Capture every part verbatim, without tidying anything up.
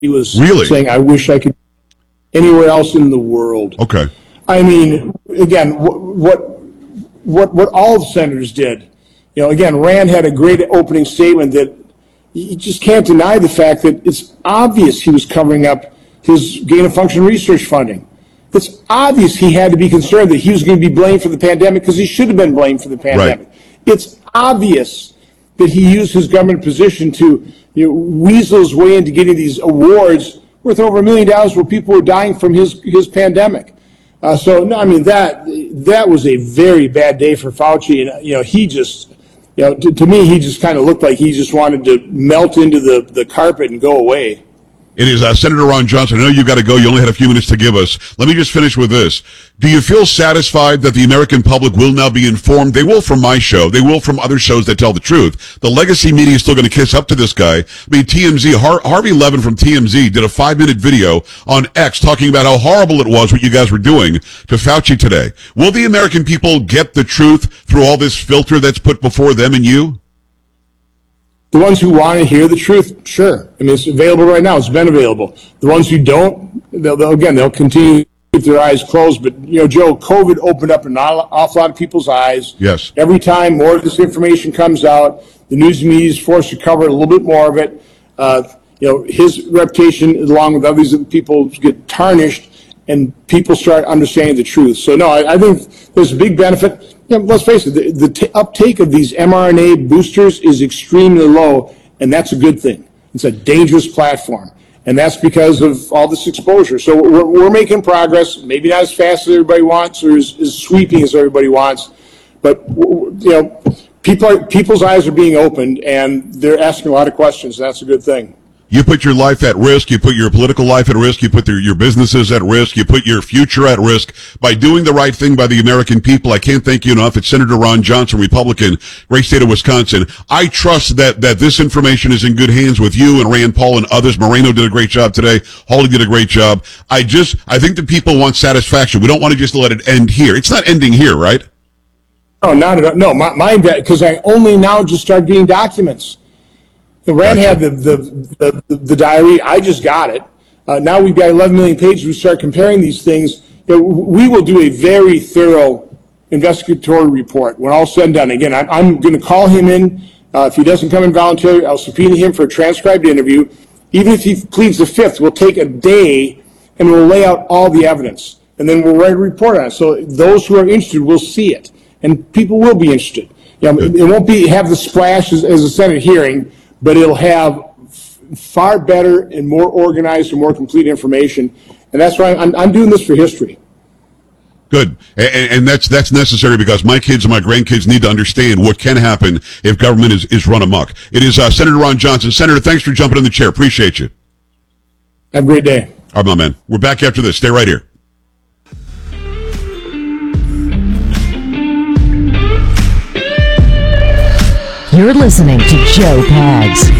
he was really? saying, I wish I could anywhere else in the world. Okay. I mean, again, what what what all the senators did. You know, again, Rand had a great opening statement that you just can't deny the fact that it's obvious he was covering up his gain-of-function research funding. It's obvious he had to be concerned that he was going to be blamed for the pandemic because he should have been blamed for the pandemic. Right. It's obvious that he used his government position to, you know, weasel his way into getting these awards worth over a million dollars where people were dying from his his pandemic. Uh, so, no, I mean, that that was a very bad day for Fauci. And, you know, he just, you know, to, to me, he just kind of looked like he just wanted to melt into the, the carpet and go away. It is uh, Senator Ron Johnson. I know you've got to go. You only had a few minutes to give us. Let me just finish with this. Do you feel satisfied that the American public will now be informed? They will from my show. They will from other shows that tell the truth. The legacy media is still going to kiss up to this guy. I mean, T M Z, Har- Harvey Levin from T M Z did a five-minute video on X talking about how horrible it was what you guys were doing to Fauci today. Will the American people get the truth through all this filter that's put before them and you? The ones who want to hear the truth, sure. I mean, it's available right now. It's been available. The ones who don't, they'll, they'll again, they'll continue to keep their eyes closed. But, you know, Joe, COVID opened up an awful lot of people's eyes. Yes. Every time more of this information comes out, the news media is forced to cover a little bit more of it. Uh, you know, his reputation, along with others people, get tarnished, and people start understanding the truth. So, no, I, I think there's a big benefit. You know, let's face it, the, the t- uptake of these mRNA boosters is extremely low, and that's a good thing. It's a dangerous platform, and that's because of all this exposure. So we're, we're making progress, maybe not as fast as everybody wants or as, as sweeping as everybody wants, but you know, people are, people's eyes are being opened, and they're asking a lot of questions, and that's a good thing. You put your life at risk. You put your political life at risk. You put your, your businesses at risk. You put your future at risk by doing the right thing by the American people. I can't thank you enough. It's Senator Ron Johnson, Republican, great state of Wisconsin. I trust that, that this information is in good hands with you and Rand Paul and others. Moreno did a great job today. Hawley did a great job. I just, I think the people want satisfaction. We don't want to just let it end here. It's not ending here, right? No, not at all. No, my, my because I only now just started getting documents. The Rand Gotcha. had the the, the the diary. I just got it. Uh, now we've got eleven million pages. We start comparing these things. You know, we will do a very thorough investigatory report when all's said and done. Again, I, I'm going to call him in. Uh, if he doesn't come in voluntarily, I'll subpoena him for a transcribed interview. Even if he pleads the fifth, we'll take a day and we'll lay out all the evidence, and then we'll write a report on it. So those who are interested will see it, and people will be interested. You know, it, it won't be have the splash as, as a Senate hearing, but it'll have f- far better and more organized and more complete information. And that's why I'm, I'm doing this for history. Good. And, and that's that's necessary because my kids and my grandkids need to understand what can happen if government is, is run amok. It is uh, Senator Ron Johnson. Senator, thanks for jumping in the chair. Appreciate you. Have a great day. All right, my man. We're back after this. Stay right here. You're listening to Joe Pags.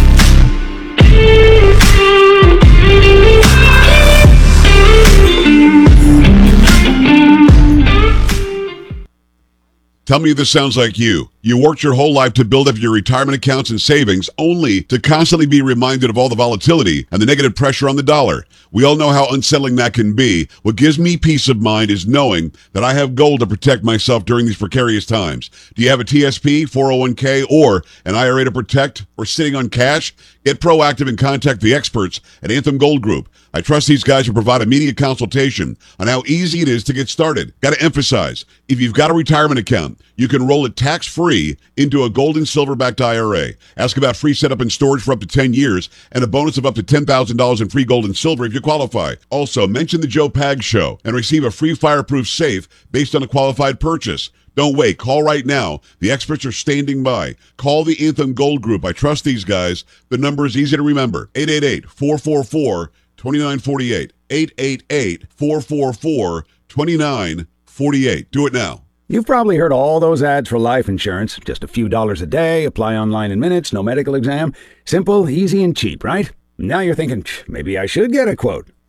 Tell me this sounds like you. You worked your whole life to build up your retirement accounts and savings only to constantly be reminded of all the volatility and the negative pressure on the dollar. We all know how unsettling that can be. What gives me peace of mind is knowing that I have gold to protect myself during these precarious times. Do you have a T S P, four oh one k, or an I R A to protect, or sitting on cash? Get proactive and contact the experts at Anthem Gold Group. I trust these guys will provide immediate consultation on how easy it is to get started. Got to emphasize, if you've got a retirement account, you can roll it tax-free into a gold and silver-backed I R A. Ask about free setup and storage for up to ten years and a bonus of up to ten thousand dollars in free gold and silver if you qualify. Also, mention the Joe Pags Show and receive a free fireproof safe based on a qualified purchase. Don't wait. Call right now. The experts are standing by. Call the Anthem Gold Group. I trust these guys. The number is easy to remember. eight eight eight, four four four, two nine four eight. eight eight eight, four four four, two nine four eight. Do it now. You've probably heard all those ads for life insurance. Just a few dollars a day, apply online in minutes, no medical exam. Simple, easy, and cheap, right? Now you're thinking, maybe I should get a quote.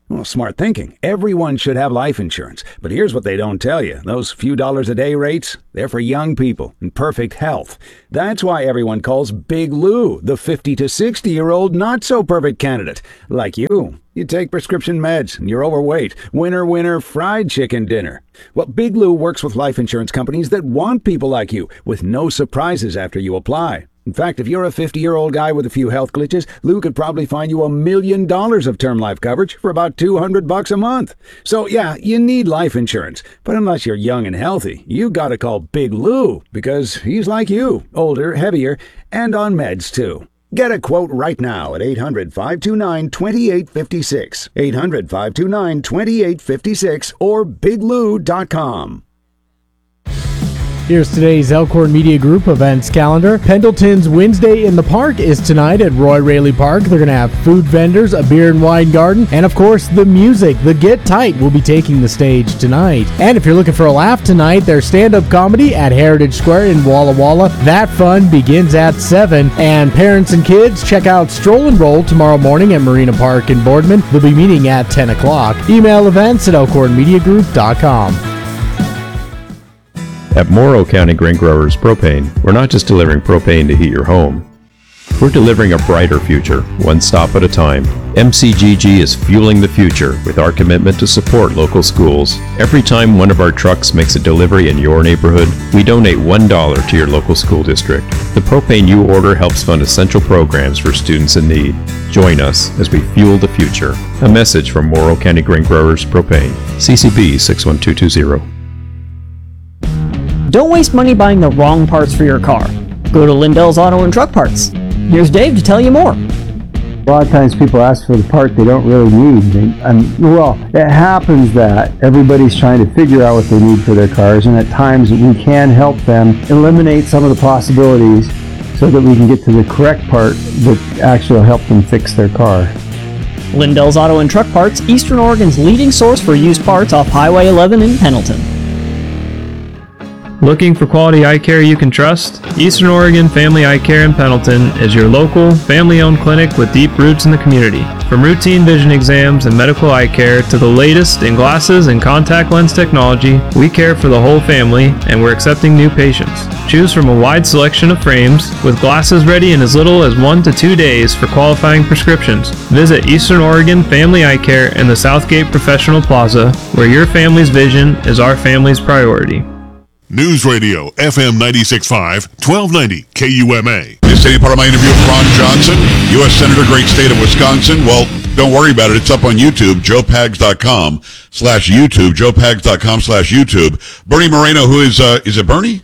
Well, smart thinking. Everyone should have life insurance. But here's what they don't tell you. Those few dollars a day rates, they're for young people in perfect health. That's why everyone calls Big Lou the fifty to sixty-year-old not-so-perfect candidate. Like you. You take prescription meds, and you're overweight. Winner, winner, fried chicken dinner. Well, Big Lou works with life insurance companies that want people like you, with no surprises after you apply. In fact, if you're a fifty-year-old guy with a few health glitches, Lou could probably find you a million dollars of term life coverage for about two hundred bucks a month. So yeah, you need life insurance. But unless you're young and healthy, you gotta call Big Lou, because he's like you, older, heavier, and on meds too. Get a quote right now at eight hundred, five two nine, two eight five six, eight hundred, five two nine, two eight five six, or big lou dot com. Here's today's Elkhorn Media Group events calendar. Pendleton's Wednesday in the Park is tonight at Roy Raley Park. They're going to have food vendors, a beer and wine garden, and of course the music. The Get Tight will be taking the stage tonight. And if you're looking for a laugh tonight, there's stand-up comedy at Heritage Square in Walla Walla. That fun begins at seven. And parents and kids, check out Stroll and Roll tomorrow morning at Marina Park in Boardman. They'll be meeting at ten o'clock. Email events at elkhorn media group dot com. At Morrow County Grain Growers Propane, we're not just delivering propane to heat your home. We're delivering a brighter future, one stop at a time. M C G G is fueling the future with our commitment to support local schools. Every time one of our trucks makes a delivery in your neighborhood, we donate one dollar to your local school district. The propane you order helps fund essential programs for students in need. Join us as we fuel the future. A message from Morrow County Grain Growers Propane, C C B six one two two zero. Don't waste money buying the wrong parts for your car. Go to Lindell's Auto and Truck Parts. Here's Dave to tell you more. A lot of times people ask for the part they don't really need. They, and, well, it happens that everybody's trying to figure out what they need for their cars, and at times we can help them eliminate some of the possibilities so that we can get to the correct part that actually will help them fix their car. Lindell's Auto and Truck Parts, Eastern Oregon's leading source for used parts off Highway eleven in Pendleton. Looking for quality eye care you can trust? Eastern Oregon Family Eye Care in Pendleton is your local, family-owned clinic with deep roots in the community. From routine vision exams and medical eye care to the latest in glasses and contact lens technology, we care for the whole family and we're accepting new patients. Choose from a wide selection of frames with glasses ready in as little as one to two days for qualifying prescriptions. Visit Eastern Oregon Family Eye Care in the Southgate Professional Plaza, where your family's vision is our family's priority. News Radio, F M ninety-six point five, twelve ninety K U M A. This any part of my interview with Ron Johnson, U S Senator, great state of Wisconsin. Well, don't worry about it. It's up on YouTube, joe pags dot com slash YouTube, joe pags dot com slash YouTube. Bernie Moreno, who is, uh, is it Bernie?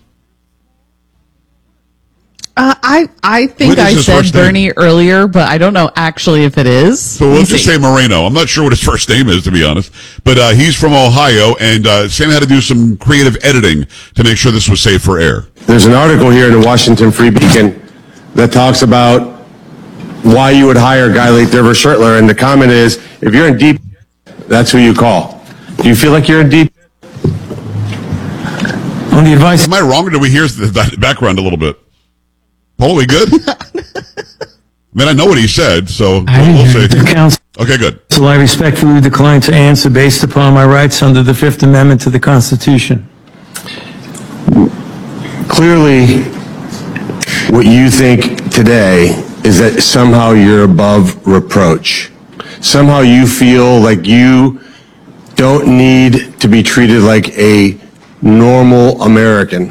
Uh, I I think I said Bernie earlier, but I don't know actually if it is. So we'll just say Moreno. I'm not sure what his first name is, to be honest. But uh, he's from Ohio, and uh, Sam had to do some creative editing to make sure this was safe for air. There's an article here in the Washington Free Beacon that talks about why you would hire a guy like Derver Schertler, and the comment is, if you're in deep, that's who you call. Do you feel like you're in deep? On the advice. Am I wrong, or do we hear the background a little bit? Paul, are we good? I mean, I know what he said, so we'll see. Counsel, okay, good. So I respectfully decline to answer based upon my rights under the Fifth Amendment to the Constitution. Clearly, what you think today is that somehow you're above reproach. Somehow you feel like you don't need to be treated like a normal American.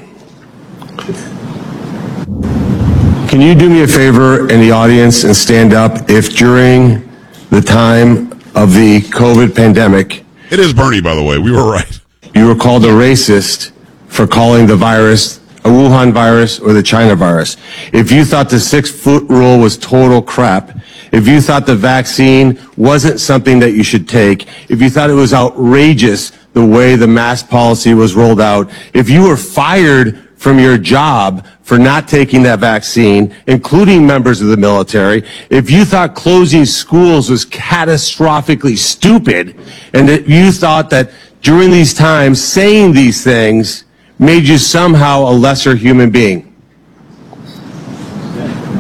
Can you do me a favor in the audience and stand up if during the time of the COVID pandemic... It is Bernie, by the way. We were right. You were called a racist for calling the virus a Wuhan virus or the China virus. If you thought the six-foot rule was total crap, if you thought the vaccine wasn't something that you should take, if you thought it was outrageous the way the mask policy was rolled out, if you were fired from your job for not taking that vaccine, including members of the military, if you thought closing schools was catastrophically stupid, and that you thought that during these times saying these things made you somehow a lesser human being.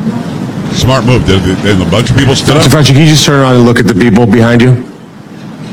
Smart move. Did, did a bunch of people stood up? Mister French, can you just turn around and look at the people behind you?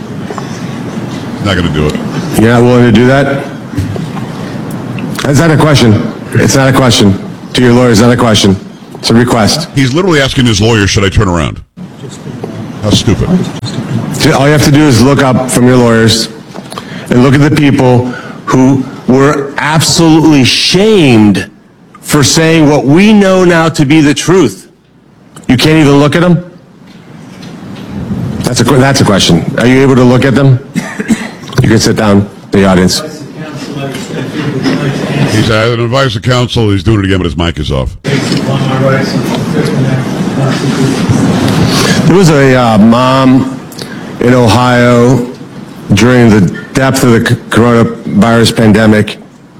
Not going to do it. You're not willing to do that? That's not a question. It's not a question. To your lawyer, it's not a question. It's a request. He's literally asking his lawyer, should I turn around? How stupid. All you have to do is look up from your lawyers and look at the people who were absolutely shamed for saying what we know now to be the truth. You can't even look at them? That's a, that's a question. Are you able to look at them? You can sit down, the audience. He's uh, an advice of counsel. He's doing it again, but his mic is off. There was a uh, mom in Ohio during the depth of the coronavirus pandemic,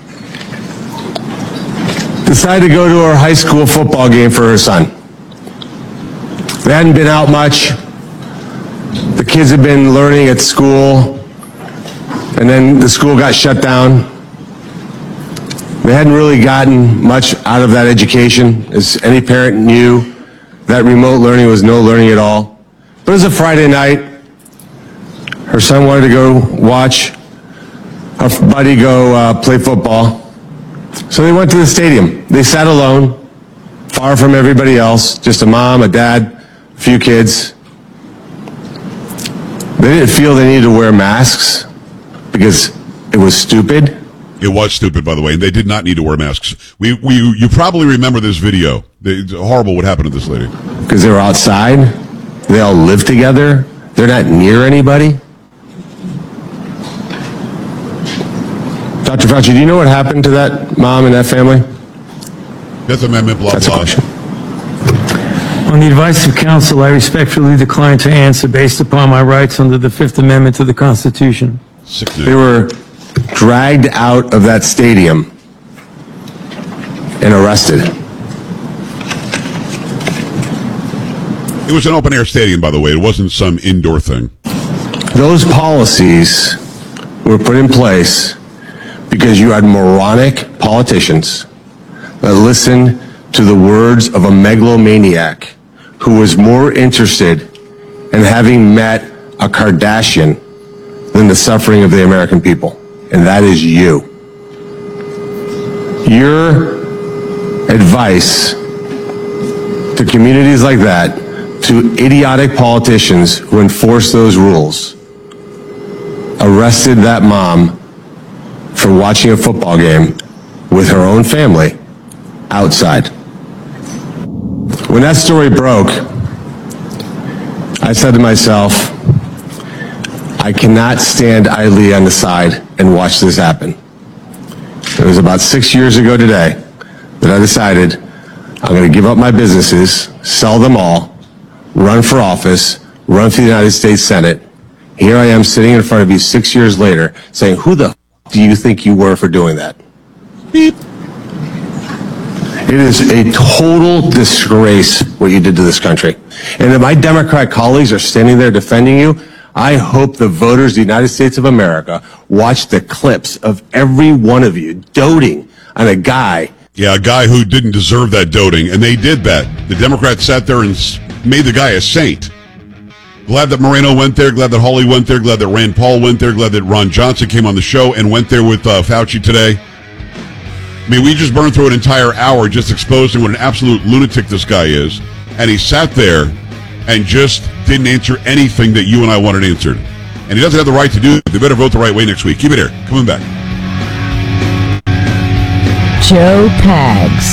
decided to go to her high school football game for her son. They hadn't been out much. The kids had been learning at school, and then the school got shut down. They hadn't really gotten much out of that education, as any parent knew. That remote learning was no learning at all. But it was a Friday night. Her son wanted to go watch her buddy go uh, play football. So they went to the stadium. They sat alone, far from everybody else, just a mom, a dad, a few kids. They didn't feel they needed to wear masks because it was stupid. It was stupid, by the way, and they did not need to wear masks. We, we, you probably remember this video. It's horrible what happened to this lady. Because they were outside. They all live together. They're not near anybody. Doctor Fauci, do you know what happened to that mom and that family? Fifth Amendment, blah, That's blah. a question. On the advice of counsel, I respectfully decline to answer based upon my rights under the Fifth Amendment to the Constitution. They were dragged out of that stadium and arrested. It was an open-air stadium, by the way. It wasn't some indoor thing. Those policies were put in place because you had moronic politicians that listened to the words of a megalomaniac who was more interested in having met a Kardashian than the suffering of the American people. And that is you. Your advice to communities like that, to idiotic politicians who enforce those rules, arrested that mom for watching a football game with her own family outside. When that story broke, I said to myself, I cannot stand idly on the side and watch this happen. It was about six years ago today that I decided I'm going to give up my businesses, sell them all, run for office, run for the United States Senate. Here I am sitting in front of you six years later saying, who the f- do you think you were for doing that? Beep. It is a total disgrace what you did to this country. And if my Democrat colleagues are standing there defending you, I hope the voters of the United States of America watch the clips of every one of you doting on a guy. Yeah, a guy who didn't deserve that doting, and they did that. The Democrats sat there and made the guy a saint. Glad that Moreno went there, glad that Hawley went there, glad that Rand Paul went there, glad that Ron Johnson came on the show and went there with uh, Fauci today. I mean, we just burned through an entire hour just exposing what an absolute lunatic this guy is, and he sat there and just didn't answer anything that you and I wanted answered. And he doesn't have the right to do it. They better vote the right way next week. Keep it here. Coming back. Joe Pags.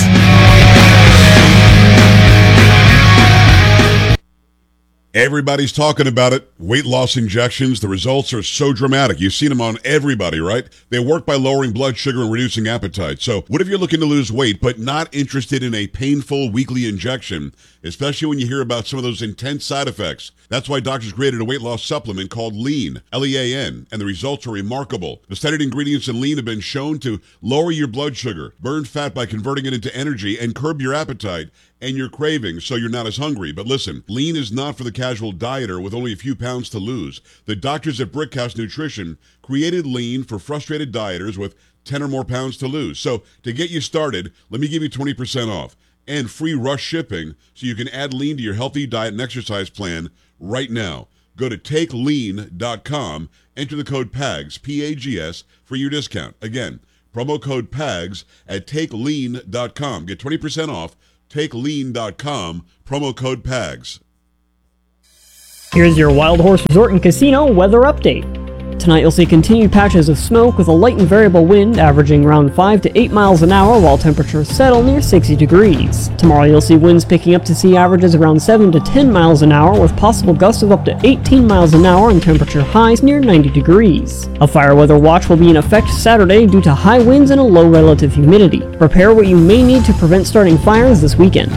Everybody's talking about it. Weight loss injections. The results are so dramatic. You've seen them on everybody, right? They work by lowering blood sugar and reducing appetite. So what if you're looking to lose weight but not interested in a painful weekly injection, especially when you hear about some of those intense side effects? That's why doctors created a weight loss supplement called Lean, L E A N, and the results are remarkable. The studied ingredients in Lean have been shown to lower your blood sugar, burn fat by converting it into energy, and curb your appetite and your cravings so you're not as hungry. But listen, Lean is not for the casual dieter with only a few pounds to lose. The doctors at Brickhouse Nutrition created Lean for frustrated dieters with ten or more pounds to lose. So to get you started, let me give you twenty percent off and free rush shipping so you can add Lean to your healthy diet and exercise plan right now. Go to take lean dot com, enter the code PAGS, P A G S, for your discount. Again, promo code PAGS at take lean dot com. Get twenty percent off, take lean dot com, promo code PAGS. Here's your Wild Horse Resort and Casino weather update. Tonight you'll see continued patches of smoke with a light and variable wind averaging around five to eight miles an hour while temperatures settle near sixty degrees. Tomorrow you'll see winds picking up to sea averages around seven to ten miles an hour with possible gusts of up to eighteen miles an hour and temperature highs near ninety degrees. A fire weather watch will be in effect Saturday due to high winds and a low relative humidity. Prepare what you may need to prevent starting fires this weekend.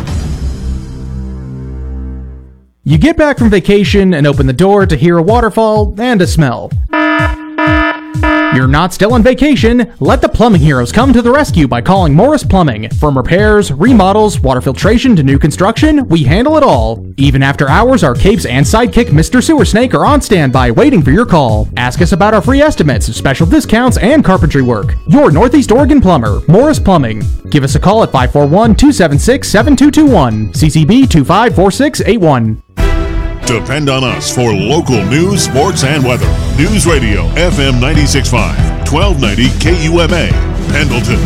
You get back from vacation and open the door to hear a waterfall and a smell. You're not still on vacation. Let the plumbing heroes come to the rescue by calling Morris Plumbing. From repairs, remodels, water filtration to new construction, we handle it all. Even after hours, our capes and sidekick Mister Sewer Snake are on standby waiting for your call. Ask us about our free estimates, special discounts, and carpentry work. Your Northeast Oregon plumber, Morris Plumbing. Give us a call at five four one, two seven six, seven two two one, C C B two five four six eight one. Depend on us for local news, sports, and weather. News Radio, F M ninety-six point five, twelve ninety K U M A, Pendleton.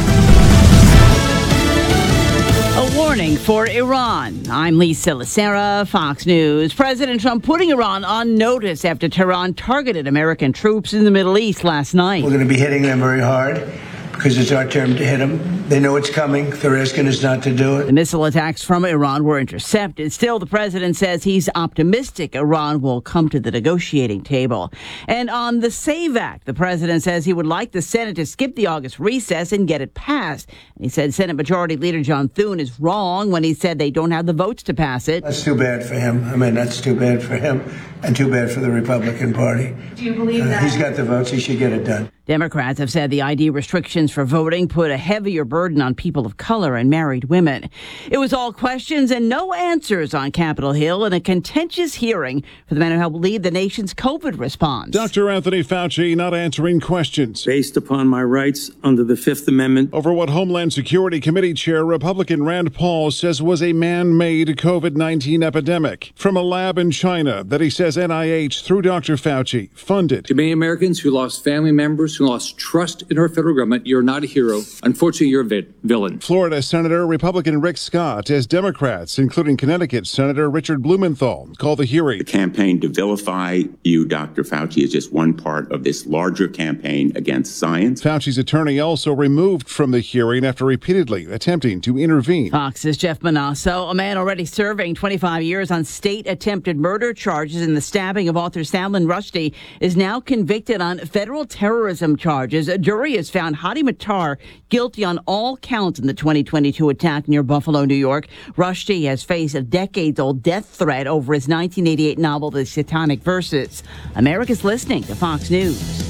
A warning for Iran. I'm Lisa Lacera, Fox News. President Trump putting Iran on notice after Tehran targeted American troops in the Middle East last night. We're going to be hitting them very hard because it's our turn to hit them. They know it's coming. They're asking us not to do it. The missile attacks from Iran were intercepted. Still, the president says he's optimistic Iran will come to the negotiating table. And on the SAVE Act, the president says he would like the Senate to skip the August recess and get it passed. And he said Senate Majority Leader John Thune is wrong when he said they don't have the votes to pass it. That's too bad for him. I mean, that's too bad for him and too bad for the Republican Party. Do you believe uh, that? He's got the votes. He should get it done. Democrats have said the I D restrictions for voting put a heavier burden on people of color and married women. It was all questions and no answers on Capitol Hill in a contentious hearing for the man who helped lead the nation's COVID response. Doctor Anthony Fauci not answering questions. Based upon my rights under the Fifth Amendment. Over what Homeland Security Committee Chair Republican Rand Paul says was a man-made COVID nineteen epidemic from a lab in China that he says N I H, through Doctor Fauci, funded. To many Americans who lost family members, who lost trust in our federal government, you're not a hero. Unfortunately, you're a vi- villain. Florida Senator Republican Rick Scott, as Democrats, including Connecticut Senator Richard Blumenthal, call the hearing. The campaign to vilify you, Doctor Fauci, is just one part of this larger campaign against science. Fauci's attorney also removed from the hearing after repeatedly attempting to intervene. Fox's Jeff Manasso, a man already serving twenty-five years on state attempted murder charges in the stabbing of author Salman Rushdie, is now convicted on federal terrorism charges. A jury has found Hadi Matar guilty on all counts in the twenty twenty-two attack near Buffalo, New York. Rushdie has faced a decades-old death threat over his nineteen eighty-eight novel, The Satanic Verses. America's listening to Fox News.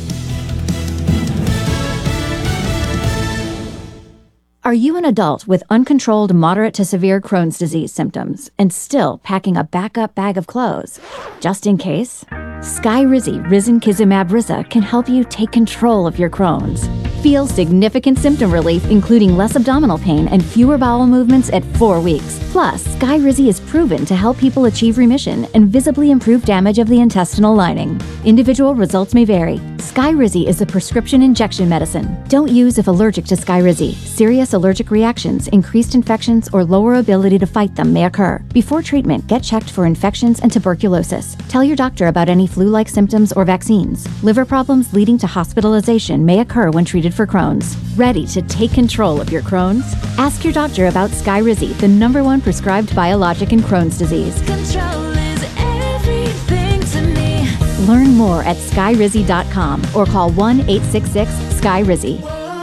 Are you an adult with uncontrolled moderate to severe Crohn's disease symptoms and still packing a backup bag of clothes? Just in case? Skyrizi Risankizumab Riza can help you take control of your Crohn's. Feel significant symptom relief, including less abdominal pain and fewer bowel movements at four weeks. Plus, Skyrizi is proven to help people achieve remission and visibly improve damage of the intestinal lining. Individual results may vary. Skyrizi is a prescription injection medicine. Don't use if allergic to Skyrizi. Serious allergic reactions, increased infections, or lower ability to fight them may occur. Before treatment, get checked for infections and tuberculosis. Tell your doctor about any flu-like symptoms or vaccines. Liver problems leading to hospitalization may occur when treated for Crohn's. Ready to take control of your Crohn's? Ask your doctor about Skyrizi, the number one prescribed biologic in Crohn's disease. Control is everything to me. Learn more at skyrizi dot com or call one eight six six sky rizi.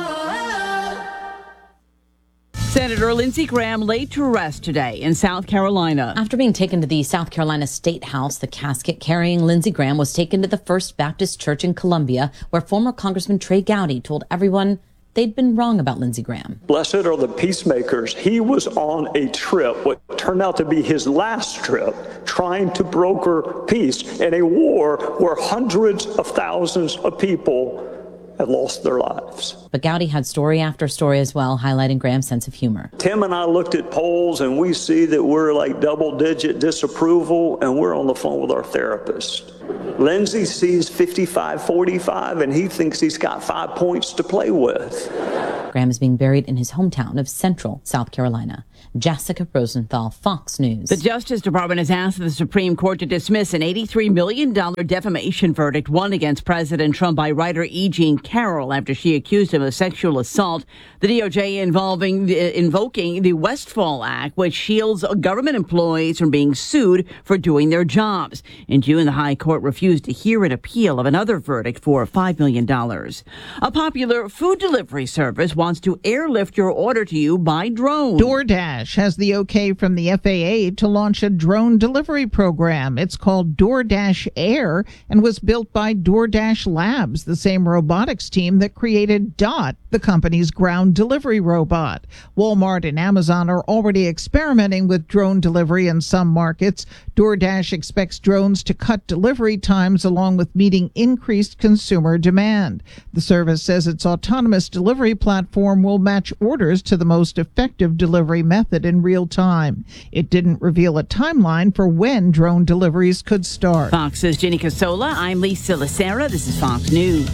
Senator Lindsey Graham laid to rest today in South Carolina. After being taken to the South Carolina State House, the casket carrying Lindsey Graham was taken to the First Baptist Church in Columbia, where former Congressman Trey Gowdy told everyone they'd been wrong about Lindsey Graham. Blessed are the peacemakers. He was on a trip, what turned out to be his last trip, trying to broker peace in a war where hundreds of thousands of people have lost their lives. But Gowdy had story after story as well, highlighting Graham's sense of humor. Tim and I looked at polls, and we see that we're like double-digit disapproval, and we're on the phone with our therapist. Lindsay sees fifty-five forty-five, and he thinks he's got five points to play with. Graham is being buried in his hometown of Central South Carolina. Jessica Rosenthal, Fox News. The Justice Department has asked the Supreme Court to dismiss an eighty-three million dollars defamation verdict won against President Trump by writer E. Jean Carroll after she accused him of sexual assault. The D O J involving the, invoking the Westfall Act, which shields government employees from being sued for doing their jobs. In June, the High Court refused to hear an appeal of another verdict for five million dollars. A popular food delivery service wants to airlift your order to you by drone. DoorDash has the okay from the F A A to launch a drone delivery program. It's called DoorDash Air and was built by DoorDash Labs, the same robotics team that created Dot, the company's ground delivery robot. Walmart and Amazon are already experimenting with drone delivery in some markets. DoorDash expects drones to cut delivery times along with meeting increased consumer demand. The service says its autonomous delivery platform will match orders to the most effective delivery method in real time. It didn't reveal a timeline for when drone deliveries could start. Fox's Jenny Casola. I'm Lisa Lacera. This is Fox News.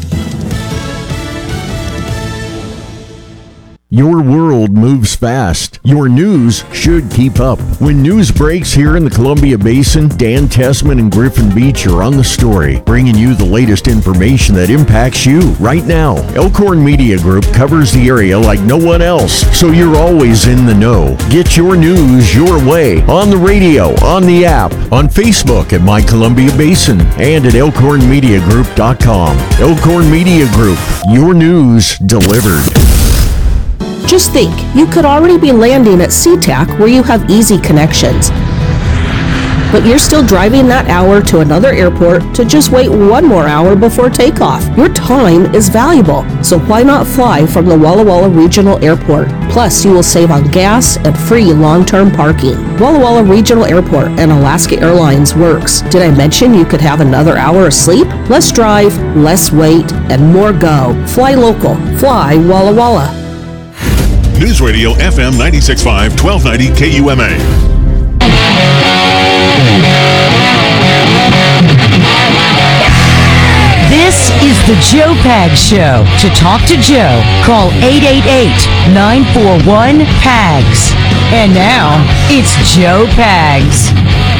Your world moves fast. Your news should keep up. When news breaks here in the Columbia Basin, Dan Tessman and Griffin Beach are on the story, bringing you the latest information that impacts you right now. Elkhorn Media Group covers the area like no one else, so you're always in the know. Get your news your way on the radio, on the app, on Facebook at My Columbia Basin, and at elkhorn media group dot com. Elkhorn Media Group, your news delivered. Just think, you could already be landing at SeaTac where you have easy connections. But you're still driving that hour to another airport to just wait one more hour before takeoff. Your time is valuable, so why not fly from the Walla Walla Regional Airport? Plus, you will save on gas and free long-term parking. Walla Walla Regional Airport and Alaska Airlines works. Did I mention you could have another hour of sleep? Less drive, less wait, and more go. Fly local. Fly Walla Walla. News Radio F M ninety-six point five, twelve ninety K U M A. This is the Joe Pags Show. To talk to Joe, call eight eight eight, nine four one, P A G S. And now, it's Joe Pags.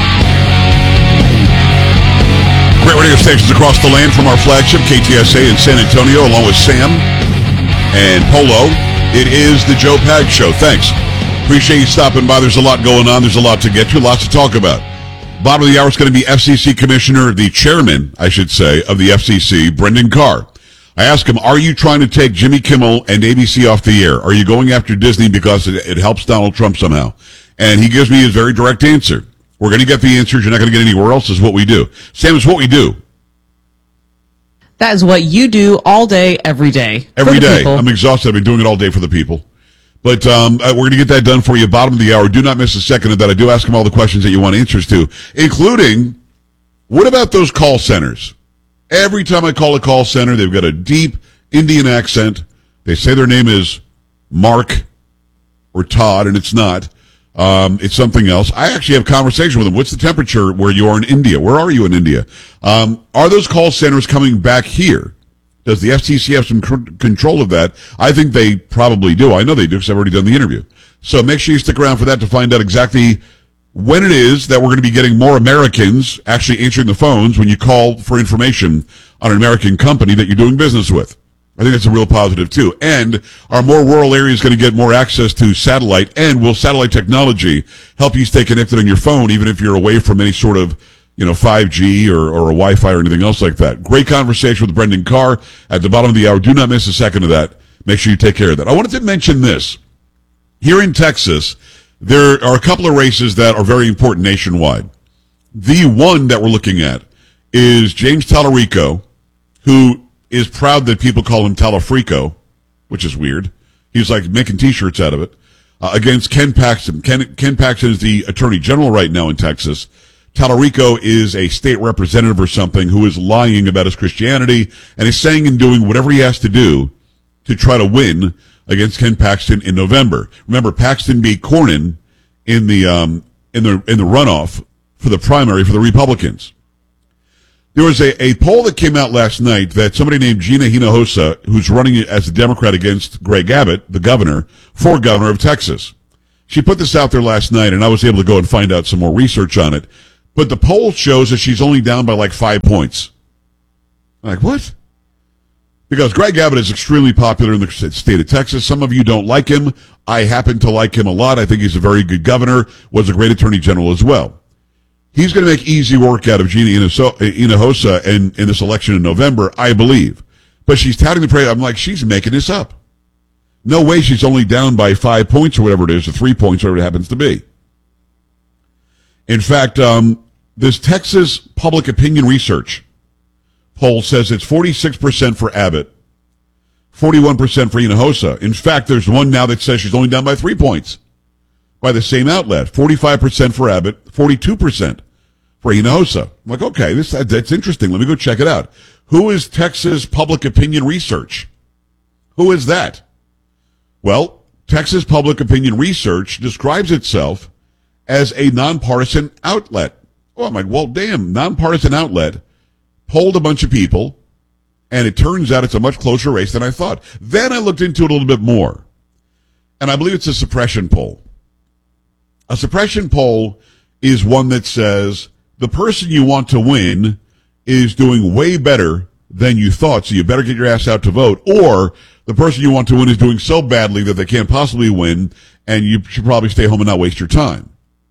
Great radio stations across the land from our flagship K T S A in San Antonio, along with Sam and Polo. It is the Joe Pags Show. Thanks. Appreciate you stopping by. There's a lot going on. There's a lot to get to, lots to talk about. Bottom of the hour is going to be F C C Commissioner, the chairman, I should say, of the F C C, Brendan Carr. I asked him, are you trying to take Jimmy Kimmel and A B C off the air? Are you going after Disney because it, it helps Donald Trump somehow? And he gives me his very direct answer. We're going to get the answers you're not going to get anywhere else. This is what we do. Sam, it's what we do. That is what you do all day, every day. Every day. People. I'm exhausted. I've been doing it all day for the people. But um, we're going to get that done for you. Bottom of the hour. Do not miss a second of that. I do ask them all the questions that you want answers to, including, what about those call centers? Every time I call a call center, they've got a deep Indian accent. They say their name is Mark or Todd, and it's not. Um, it's something else. I actually have a conversation with them. What's the temperature where you are in India? Where are you in India? Um, are those call centers coming back here? Does the F C C have some c- control of that? I think they probably do. I know they do because I've already done the interview. So make sure you stick around for that to find out exactly when it is that we're going to be getting more Americans actually answering the phones when you call for information on an American company that you're doing business with. I think that's a real positive, too. And are more rural areas going to get more access to satellite? And will satellite technology help you stay connected on your phone, even if you're away from any sort of, you know, five G or, or a Wi-Fi or anything else like that? Great conversation with Brendan Carr at the bottom of the hour. Do not miss a second of that. Make sure you take care of that. I wanted to mention this. Here in Texas, there are a couple of races that are very important nationwide. The one that we're looking at is James Tallarico, who is proud that people call him Talafrico, which is weird. He's like making T-shirts out of it, uh, against Ken Paxton. Ken, Ken Paxton is the attorney general right now in Texas. Tallarico is a state representative or something who is lying about his Christianity and is saying and doing whatever he has to do to try to win against Ken Paxton in November. Remember, Paxton beat Cornyn in the um, in the in the runoff for the primary for the Republicans. There was a, a poll that came out last night that somebody named Gina Hinojosa, who's running as a Democrat against Greg Abbott, the governor, for governor of Texas. She put this out there last night, and I was able to go and find out some more research on it. But the poll shows that she's only down by like five points. I'm like, what? Because Greg Abbott is extremely popular in the state of Texas. Some of you don't like him. I happen to like him a lot. I think he's a very good governor, was a great attorney general as well. He's going to make easy work out of Gina Hinojosa in, in this election in November, I believe. But she's touting the prayer. I'm like, she's making this up. No way she's only down by five points or whatever it is, or three points, whatever it happens to be. In fact, um, this Texas Public Opinion Research poll says it's forty-six percent for Abbott, forty-one percent for Hinojosa. In fact, there's one now that says she's only down by three points by the same outlet. forty-five percent for Abbott, forty-two percent for Hinojosa. I'm like, okay, this that's interesting. Let me go check it out. Who is Texas Public Opinion Research? Who is that? Well, Texas Public Opinion Research describes itself as a nonpartisan outlet. Oh, I'm like, well, damn, nonpartisan outlet polled a bunch of people, and it turns out it's a much closer race than I thought. Then I looked into it a little bit more, and I believe it's a suppression poll. A suppression poll is one that says the person you want to win is doing way better than you thought, so you better get your ass out to vote, or the person you want to win is doing so badly that they can't possibly win, and you should probably stay home and not waste your time.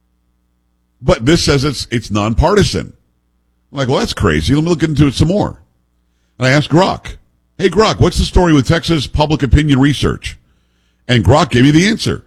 But this says it's it's nonpartisan. I'm like, well, that's crazy. Let me look into it some more. And I asked Grok, hey, Grok, what's the story with Texas Public Opinion Research? And Grok gave me the answer.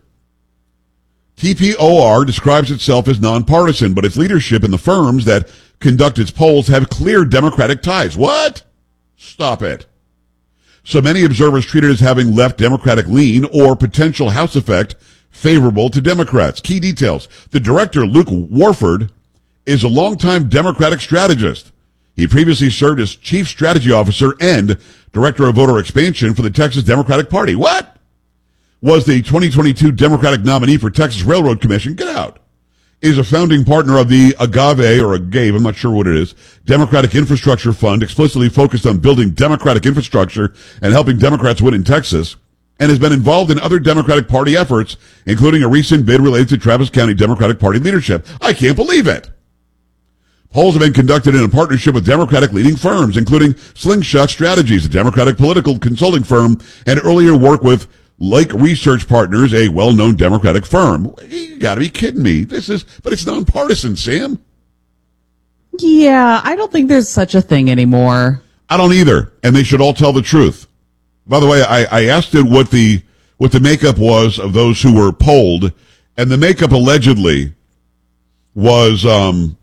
T P O R describes itself as nonpartisan, but its leadership and the firms that conduct its polls have clear Democratic ties. What? Stop it. So many observers treat it as having left Democratic lean or potential House effect favorable to Democrats. Key details. The director, Luke Warford, is a longtime Democratic strategist. He previously served as chief strategy officer and director of voter expansion for the Texas Democratic Party. What? Was the twenty twenty-two Democratic nominee for Texas Railroad Commission. Get out. Is a founding partner of the Agave, or Agave, I'm not sure what it is, Democratic Infrastructure Fund, explicitly focused on building Democratic infrastructure and helping Democrats win in Texas, and has been involved in other Democratic Party efforts, including a recent bid related to Travis County Democratic Party leadership. I can't believe it. Polls have been conducted in a partnership with Democratic leading firms, including Slingshot Strategies, a Democratic political consulting firm, and earlier work with Lake Research Partners, a well-known Democratic firm. You gotta be kidding me. This is, but it's nonpartisan, Sam. Yeah, I don't think there's such a thing anymore. I don't either, and they should all tell the truth. By the way, I, I asked it what the what the makeup was of those who were polled, and the makeup allegedly was um,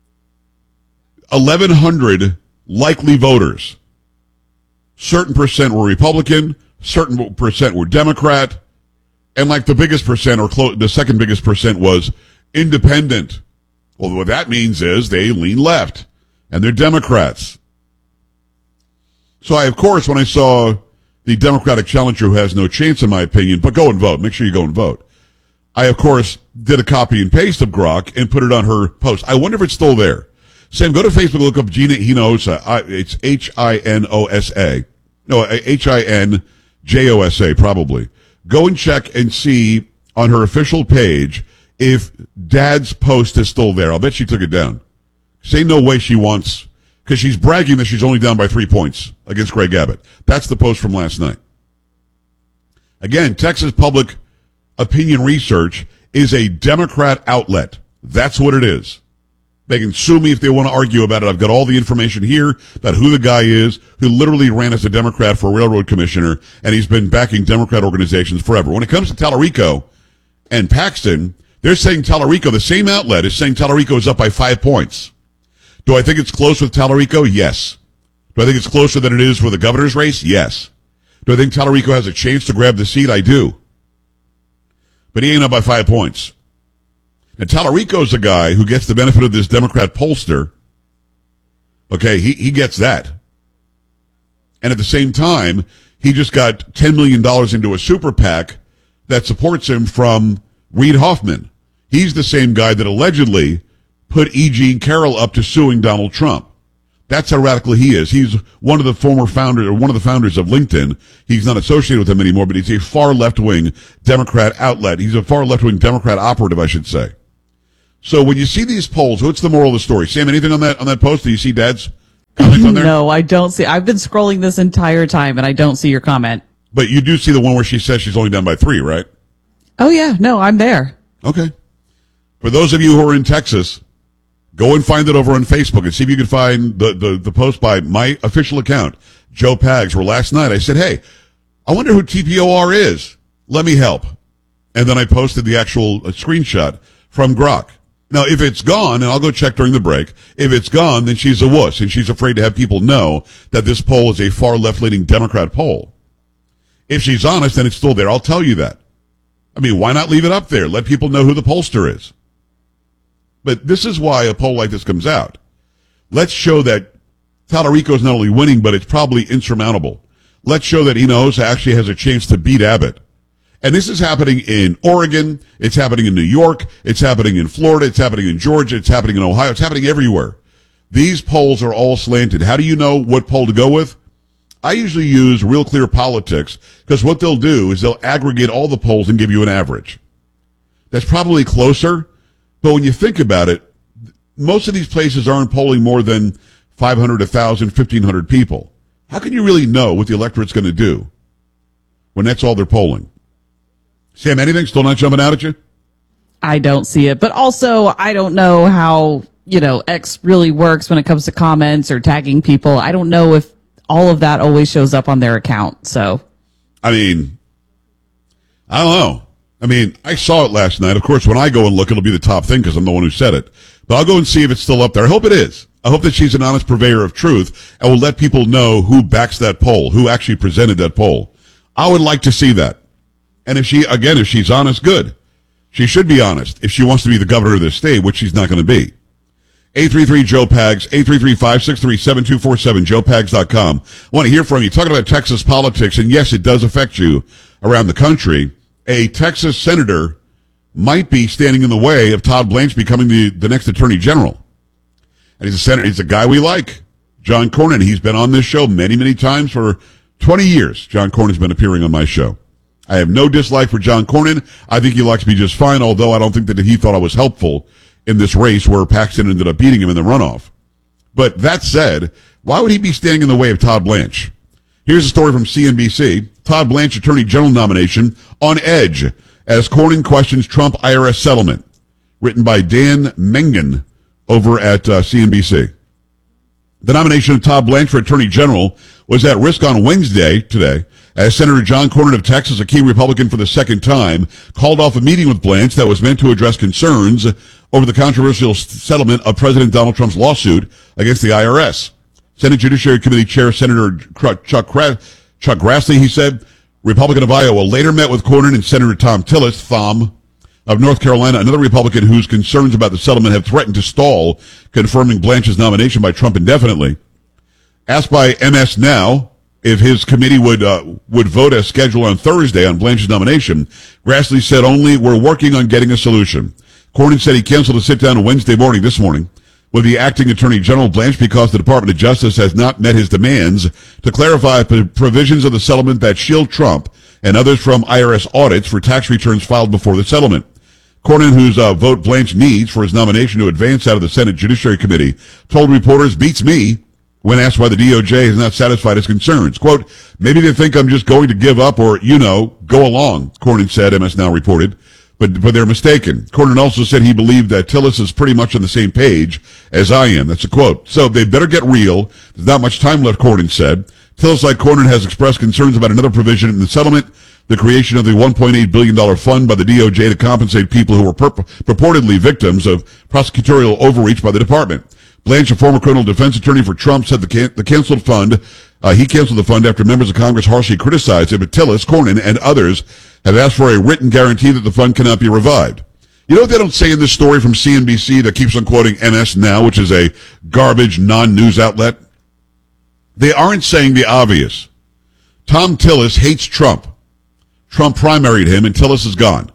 eleven hundred likely voters. Certain percent were Republican, certain percent were Democrat, and like the biggest percent, or close, the second biggest percent was independent. Well, what that means is they lean left, and they're Democrats. So I, of course, when I saw the Democratic challenger who has no chance, in my opinion, but go and vote. Make sure you go and vote. I, of course, did a copy and paste of Grok and put it on her post. I wonder if it's still there. Sam, go to Facebook, look up Gina Hinojosa. I, it's H I N O S A. No, H I N J O S A, probably. Go and check and see on her official page if Dad's post is still there. I'll bet she took it down. Say no way she wants, because she's bragging that she's only down by three points against Greg Abbott. That's the post from last night. Again, Texas Public Opinion Research is a Democrat outlet. That's what it is. They can sue me if they want to argue about it. I've got all the information here about who the guy is who literally ran as a Democrat for a railroad commissioner, and he's been backing Democrat organizations forever. When it comes to Tallarico and Paxton, they're saying Tallarico, the same outlet, is saying Tallarico is up by five points. Do I think it's close with Tallarico? Yes. Do I think it's closer than it is for the governor's race? Yes. Do I think Tallarico has a chance to grab the seat? I do. But he ain't up by five points. And Tallarico's a guy who gets the benefit of this Democrat pollster. Okay, he, he gets that. And at the same time, he just got ten million dollars into a super PAC that supports him from Reid Hoffman. He's the same guy that allegedly put E. Jean Carroll up to suing Donald Trump. That's how radical he is. He's one of the former founders, or one of the founders of LinkedIn. He's not associated with them anymore, but he's a far left-wing Democrat outlet. He's a far left-wing Democrat operative, I should say. So when you see these polls, what's the moral of the story? Sam, anything on that on that post? Do you see Dad's comments on there? No, I don't see. I've been scrolling this entire time, and I don't see your comment. But you do see the one where she says she's only down by three, right? Oh, yeah. No, I'm there. Okay. For those of you who are in Texas, go and find it over on Facebook and see if you can find the, the, the post by my official account, Joe Pags, where last night I said, hey, I wonder who T P O R is. Let me help. And then I posted the actual uh, screenshot from Grok. Now, if it's gone, and I'll go check during the break, if it's gone, then she's a wuss, and she's afraid to have people know that this poll is a far left-leaning Democrat poll. If she's honest, then it's still there. I'll tell you that. I mean, why not leave it up there? Let people know who the pollster is. But this is why a poll like this comes out. Let's show that Tallarico is not only winning, but it's probably insurmountable. Let's show that Hinojosa actually has a chance to beat Abbott. And this is happening in Oregon, it's happening in New York, it's happening in Florida, it's happening in Georgia, it's happening in Ohio, it's happening everywhere. These polls are all slanted. How do you know what poll to go with? I usually use Real Clear Politics, because what they'll do is they'll aggregate all the polls and give you an average. That's probably closer, but when you think about it, most of these places aren't polling more than five hundred, one thousand, fifteen hundred people. How can you really know what the electorate's going to do when that's all they're polling? Sam, anything still not jumping out at you? I don't see it. But also, I don't know how, you know, X really works when it comes to comments or tagging people. I don't know if all of that always shows up on their account. So, I mean, I don't know. I mean, I saw it last night. Of course, when I go and look, it'll be the top thing because I'm the one who said it. But I'll go and see if it's still up there. I hope it is. I hope that she's an honest purveyor of truth and will let people know who backs that poll, who actually presented that poll. I would like to see that. And if she, again, if she's honest, good. She should be honest if she wants to be the governor of this state, which she's not going to be. eight three three, Joe Pags, eight three three, five six three, seven two four seven, joe pags dot com. I want to hear from you. Talking about Texas politics, and yes, it does affect you around the country. A Texas senator might be standing in the way of Todd Blanche becoming the, the next attorney general. And he's a senator. He's a guy we like, John Cornyn. He's been on this show many, many times for twenty years. John Cornyn's been appearing on my show. I have no dislike for John Cornyn. I think he likes me just fine, although I don't think that he thought I was helpful in this race where Paxton ended up beating him in the runoff. But that said, why would he be standing in the way of Todd Blanche? Here's a story from C N B C. Todd Blanche Attorney General nomination on edge as Cornyn questions Trump I R S settlement. Written by Dan Mengen over at uh, C N B C. The nomination of Todd Blanche for Attorney General was at risk on Wednesday, today, as Senator John Cornyn of Texas, a key Republican for the second time, called off a meeting with Blanche that was meant to address concerns over the controversial settlement of President Donald Trump's lawsuit against the I R S. Senate Judiciary Committee Chair Senator Chuck, Chuck Grassley, he said, Republican of Iowa, later met with Cornyn and Senator Thom Tillis, Thom, of North Carolina, another Republican whose concerns about the settlement have threatened to stall confirming Blanche's nomination by Trump indefinitely. Asked by M S Now if his committee would uh, would vote as scheduled on Thursday on Blanche's nomination, Grassley said only, we're working on getting a solution. Cornyn said he canceled a sit-down Wednesday morning, this morning, with the acting Attorney General Blanche because the Department of Justice has not met his demands to clarify p- provisions of the settlement that shield Trump and others from I R S audits for tax returns filed before the settlement. Cornyn, whose uh, vote Blanche needs for his nomination to advance out of the Senate Judiciary Committee, told reporters, beats me, when asked why the D O J has not satisfied his concerns. Quote, maybe they think I'm just going to give up or, you know, go along, Cornyn said, M S Now reported. But, but they're mistaken. Cornyn also said he believed that Tillis is pretty much on the same page as I am. That's a quote. So they better get real. There's not much time left, Cornyn said. Tillis, like Cornyn, has expressed concerns about another provision in the settlement, the creation of the one point eight billion dollars fund by the D O J to compensate people who were pur- purportedly victims of prosecutorial overreach by the department. Blanche, a former criminal defense attorney for Trump, said the, can- the canceled fund, uh, he canceled the fund after members of Congress harshly criticized it, but Tillis, Cornyn, and others have asked for a written guarantee that the fund cannot be revived. You know what they don't say in this story from C N B C that keeps on quoting M S Now, which is a garbage non-news outlet? They aren't saying the obvious. Tom Tillis hates Trump. Trump primaried him, and Tillis is gone.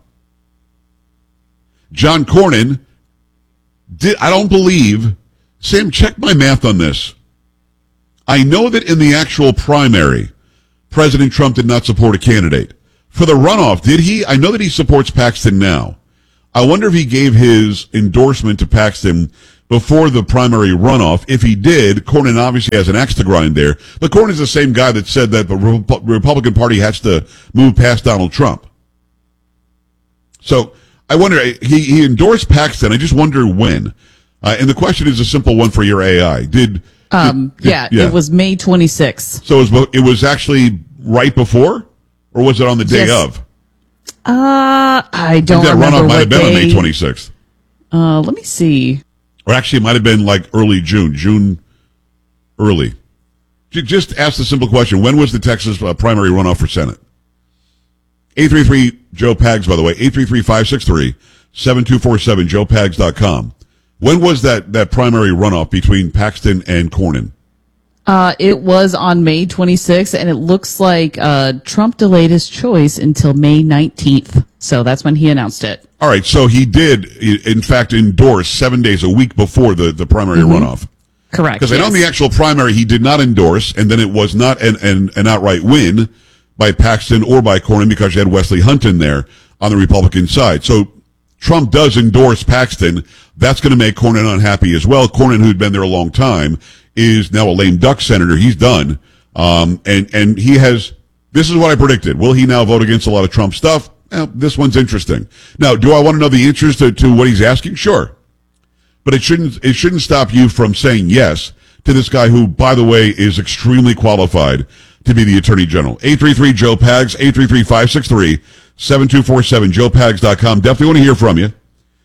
John Cornyn, did, I don't believe, Sam, check my math on this. I know that in the actual primary, President Trump did not support a candidate. For the runoff, did he? I know that he supports Paxton now. I wonder if he gave his endorsement to Paxton before the primary runoff. If he did, Cornyn obviously has an axe to grind there. But Cornyn's the same guy that said that the Re- Republican Party has to move past Donald Trump. So I wonder, he, he endorsed Paxton. I just wonder when. Uh, and the question is a simple one for your A I. Did... Um, did, yeah, yeah, it was May twenty-sixth. So it was, it was actually right before? Or was it on the day Yes. of? Uh, I don't I think that remember runoff might what have been on day. May twenty-sixth. Uh, let me see. Or actually, it might have been like early June. June early. J- Just ask the simple question. When was the Texas uh, primary runoff for Senate? eight three three Joe Pags, by the way. eight three three, five six three, seven two four seven, joe pags dot com. When was that, that primary runoff between Paxton and Cornyn? Uh, it was on May twenty-sixth, and it looks like uh, Trump delayed his choice until May nineteenth. So that's when he announced it. All right, so he did, in fact, endorse seven days a week before the, the primary Mhm. runoff. Correct. Because I know in the actual primary he did not endorse, and then it was not an, an, an outright win by Paxton or by Cornyn because you had Wesley Hunt in there on the Republican side. So Trump does endorse Paxton. That's going to make Cornyn unhappy as well. Cornyn, who'd been there a long time, is now a lame duck senator. He's done. Um, and, and he has, this is what I predicted. Will he now vote against a lot of Trump stuff? Well, this one's interesting. Now, do I want to know the answers to, to what he's asking? Sure. But it shouldn't, it shouldn't stop you from saying yes to this guy who, by the way, is extremely qualified to be the Attorney General. eight three three Joe Pags, eight three three, five six three, seven two four seven, joe pags dot com. Definitely want to hear from you.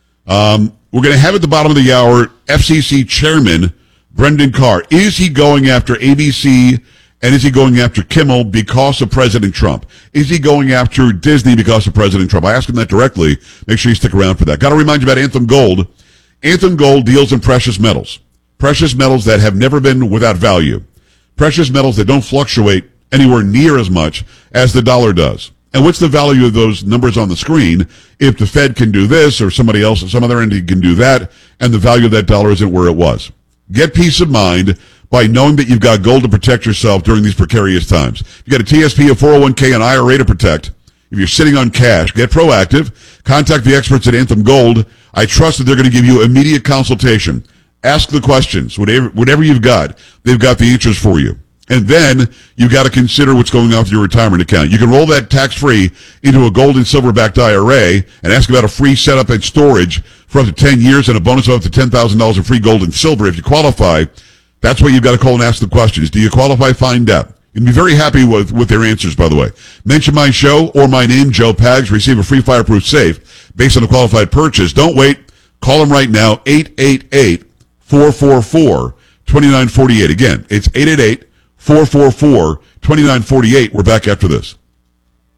Um, we're going to have at the bottom of the hour F C C Chairman Brendan Carr. Is he going after A B C and is he going after Kimmel because of President Trump? Is he going after Disney because of President Trump? I asked him that directly. Make sure you stick around for that. Got to remind you about Anthem Gold. Anthem Gold deals in precious metals. Precious metals that have never been without value. Precious metals that don't fluctuate anywhere near as much as the dollar does. And what's the value of those numbers on the screen if the Fed can do this or somebody else, some other entity can do that, and the value of that dollar isn't where it was? Get peace of mind by knowing that you've got gold to protect yourself during these precarious times. You got a T S P, a four oh one k, an I R A to protect. If you're sitting on cash, get proactive. Contact the experts at Anthem Gold. I trust that they're going to give you immediate consultation. Ask the questions. Whatever, whatever you've got, they've got the answers for you. And then you've got to consider what's going on with your retirement account. You can roll that tax-free into a gold and silver-backed I R A and ask about a free setup and storage for up to ten years and a bonus of up to ten thousand dollars in free gold and silver if you qualify. That's what you've got to call and ask the questions. Do you qualify? Find out. You'll be very happy with, with their answers, by the way. Mention my show or my name, Joe Pags. Receive a free fireproof safe based on a qualified purchase. Don't wait. Call them right now, eight eight eight, four four four, two nine four eight. Again, it's eight eight eight, four four four, two nine four eight. We're back after this.